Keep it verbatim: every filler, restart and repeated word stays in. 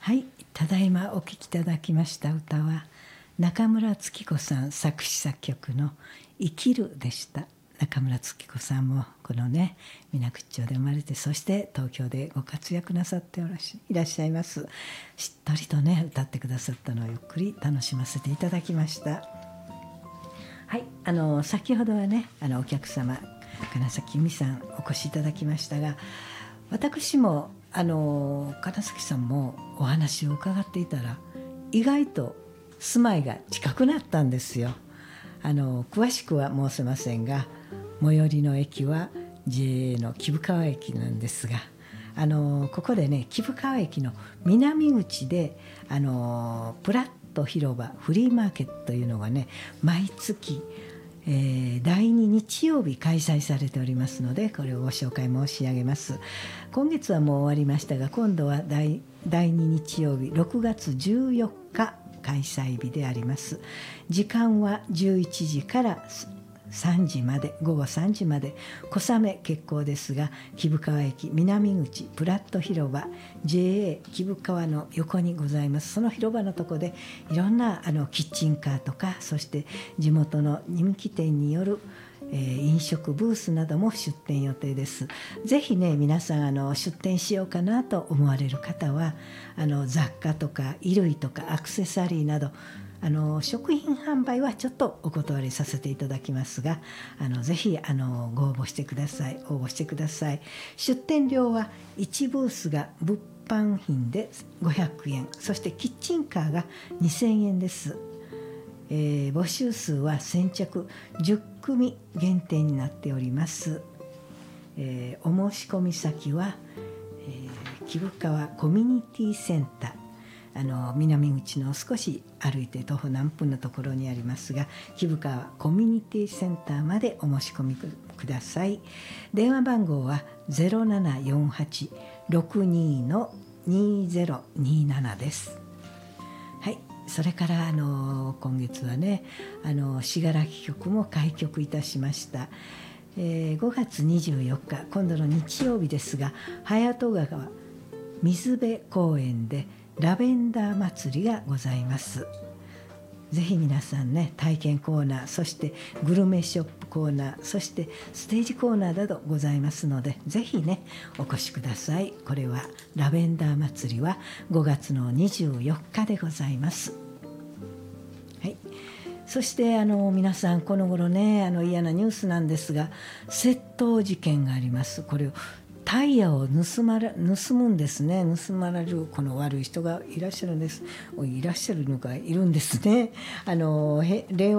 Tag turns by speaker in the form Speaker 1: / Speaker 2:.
Speaker 1: はい、ただいまお聴きいただきました歌は中村月子さん作詞作曲の「生きる」でした。中村月子さんもこのね水口町で生まれて、そして東京でご活躍なさっておらしいらっしゃいます。しっとりとね歌ってくださったのをゆっくり楽しませていただきました。はい、あの先ほどはねあのお客様金崎由美さんお越しいただきましたが、私もあの金崎さんもお話を伺っていたら意外と住まいが近くなったんですよ。あの詳しくは申せませんが、最寄りの駅は ジェーエー の貴生川駅なんですが、あのここでね貴生川駅の南口であのプラット広場フリーマーケットというのがね毎月えー、だいに日曜日開催されておりますので、これをご紹介申し上げます。今月はもう終わりましたが、今度はだいに日曜日ろくがつじゅうよっか開催日であります。時間はじゅういちじからさんじまで、午後さんじまで、小雨結構ですが、貴生川駅南口プラット広場 ジェーエー 貴生川の横にございます。その広場のとこでいろんなあのキッチンカーとか、そして地元の人気店による、えー、飲食ブースなども出店予定です。ぜひね皆さんあの出店しようかなと思われる方は、あの雑貨とか衣類とかアクセサリーなどあの食品販売はちょっとお断りさせていただきますが、あのぜひあのご応募してください応募してください。出店料はいちブースが物販品でごひゃくえん、そしてキッチンカーがにせんえんです。えー、募集数は先着じゅっくみ限定になっております。えー、お申し込み先は、えー、貴生川コミュニティセンター、あの南口の少し歩いて徒歩何分のところにありますが、貴生川コミュニティセンターまでお申し込みください。電話番号は ゼロななよんはちろくにのにゼロにななです。はい、それからあの今月はねあの信楽局も開局いたしました。えー、ごがつにじゅうよっか今度の日曜日ですが、早戸川水辺公園でラベンダー祭りがございます。ぜひ皆さんね体験コーナー、そしてグルメショップコーナー、そしてステージコーナーなどございますので、ぜひねお越しください。これはラベンダー祭りはごがつのにじゅうよっかでございます。はい、そしてあの皆さんこの頃ねあの嫌なニュースなんですが、窃盗事件があります。これをタイヤを盗まれ盗むんですね。盗まれるこの悪い人がいらっしゃるんです。いらっしゃるのがいるんですね。あの令和